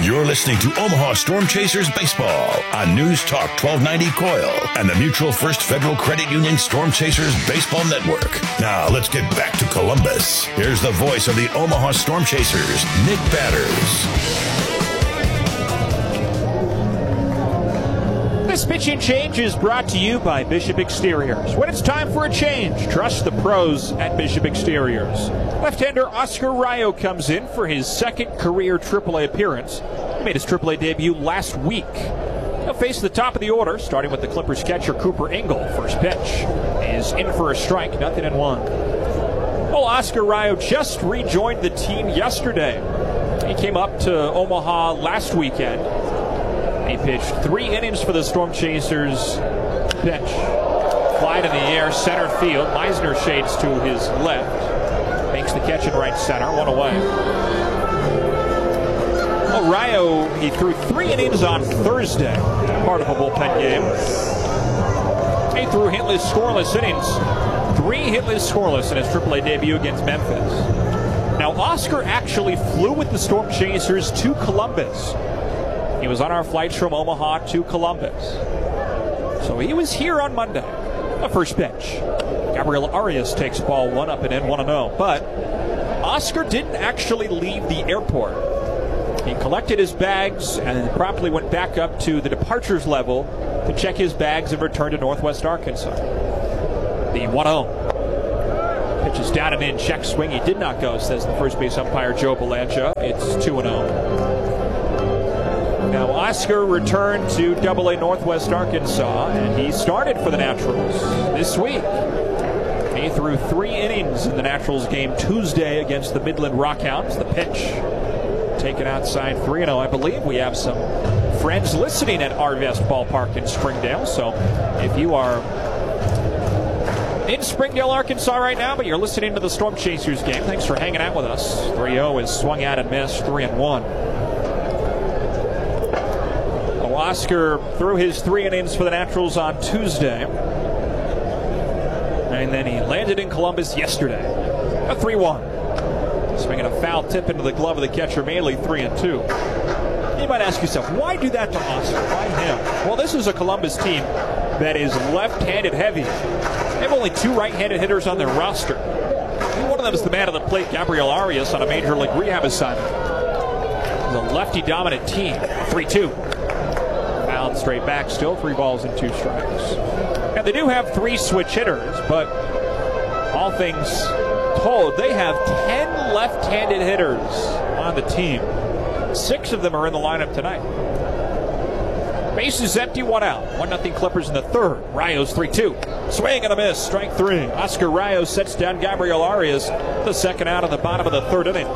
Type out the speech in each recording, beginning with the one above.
You're listening to Omaha Storm Chasers Baseball on News Talk 1290 Coil and the Mutual First Federal Credit Union Storm Chasers Baseball Network. Now let's get back to Columbus. Here's the voice of the Omaha Storm Chasers, Nick Batters. This pitching change is brought to you by Bishop Exteriors. When it's time for a change, trust the pros at Bishop Exteriors. Left-hander Oscar Rayo comes in for his second career AAA appearance. He made his AAA debut last week. He'll face the top of the order, starting with the Clippers catcher Cooper Engel. First pitch is in for a strike, 0-1. Well, Oscar Rayo just rejoined the team yesterday. He came up to Omaha last weekend. He pitched 3 innings for the Storm Chasers. Pitch. Fly to the air, center field. Meisner shades to his left. Makes the catch in right center. 1 away. Well, Rayo, he threw 3 innings on Thursday. Part of a bullpen game. He threw hitless, scoreless innings. 3 hitless, scoreless in his AAA debut against Memphis. Now, Oscar actually flew with the Storm Chasers to Columbus. He was on our flights from Omaha to Columbus. So he was here on Monday. The first pitch. Gabriel Arias takes ball 1 up and in, 1-0. But Oscar didn't actually leave the airport. He collected his bags and promptly went back up to the departures level to check his bags and return to Northwest Arkansas. The 1-0. Pitch is down and in, check swing. He did not go, says the first base umpire Joe Belanger. It's 2-0. Now, Oscar returned to AA Northwest Arkansas, and he started for the Naturals this week. He threw 3 innings in the Naturals game Tuesday against the Midland Rockhounds. The pitch taken outside 3-0. I believe we have some friends listening at Arvest Ballpark in Springdale. So if you are in Springdale, Arkansas right now, but you're listening to the Storm Chasers game, thanks for hanging out with us. 3-0 is swung out and missed, 3-1. Oscar threw his 3 innings for the Naturals on Tuesday. And then he landed in Columbus yesterday. A 3-1. Swinging a foul tip into the glove of the catcher, Maley, 3-2. You might ask yourself, why do that to Oscar? Why him? Well, this is a Columbus team that is left-handed heavy. They have only 2 right-handed hitters on their roster. One of them is the man on the plate, Gabriel Arias, on a major league rehab assignment. It's a lefty-dominant team. 3-2. Straight back, still 3 balls and 2 strikes. And they do have 3 switch hitters, but all things told, they have 10 left-handed hitters on the team. 6 of them are in the lineup tonight. Base is empty, 1 out. 1-0 Clippers in the third. Rayo's 3-2. Swing and a miss, strike 3. Oscar Rayo sets down Gabriel Arias, the second out of the bottom of the third inning.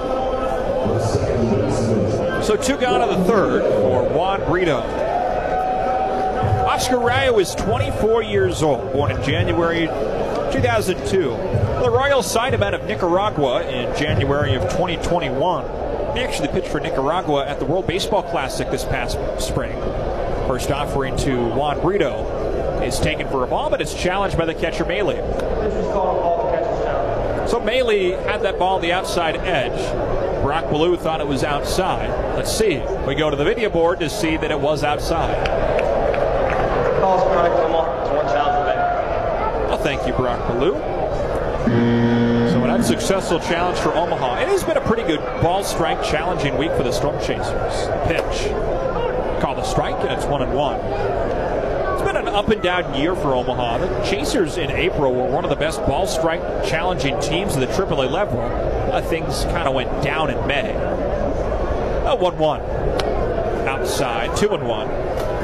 So 2 gone in the third for Juan Brito. Oscar Rayo is 24 years old, born in January 2002. The Royals signed him out of Nicaragua in January of 2021. He actually pitched for Nicaragua at the World Baseball Classic this past spring. First offering to Juan Brito is taken for a ball, but it's challenged by the catcher Maley. So Maley had that ball on the outside edge. Brock Ballou thought it was outside. Let's see. We go to the video board to see that it was outside. Well, thank you, Brock Ballou. So an unsuccessful challenge for Omaha. It has been a pretty good ball strike challenging week for the Storm Chasers. Pitch. Called a strike, and it's 1-1. It's been an up and down year for Omaha. The Chasers in April were one of the best ball strike challenging teams at the AAA level. Things kind of went down in May. 1-1. Outside, 2-1.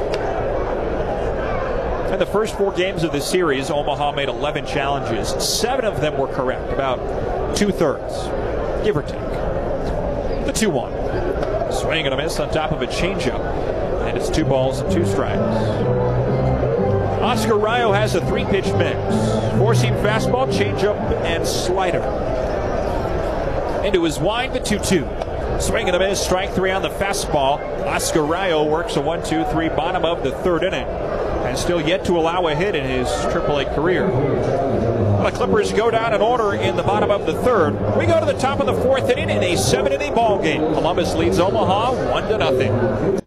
In the first 4 games of the series, Omaha made 11 challenges. 7 of them were correct, about 2/3, give or take. The 2-1. Swing and a miss on top of a changeup. And it's 2 balls and 2 strikes. Oscar Rayo has a 3-pitch mix. 4-seam fastball, changeup, and slider. Into his wind, the 2-2. Swing and a miss, strike 3 on the fastball. Oscar Rayo works a 1-2-3 bottom of the third inning. And still yet to allow a hit in his AAA career. The Clippers go down in order in the bottom of the third. We go to the top of the fourth inning in a 7-inning ball game. Columbus leads Omaha 1-0.